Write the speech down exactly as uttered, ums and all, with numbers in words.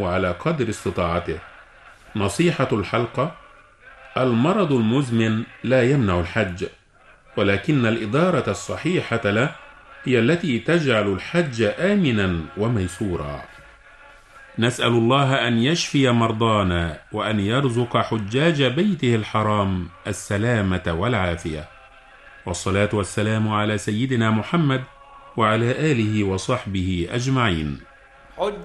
على قدر استطاعته. نصيحة الحلقة: المرض المزمن لا يمنع الحج، ولكن الإدارة الصحيحة له هي التي تجعل الحج آمنا وميسورا. نسأل الله أن يشفي مرضانا وأن يرزق حجاج بيته الحرام السلامة والعافية، والصلاة والسلام على سيدنا محمد وعلى آله وصحبه أجمعين.